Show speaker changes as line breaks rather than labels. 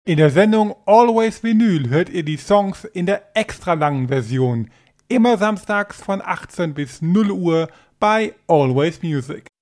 In der Sendung Always Vinyl hört ihr die Songs in der extra langen Version. Immer samstags von 18 bis 0 Uhr bei Always Music.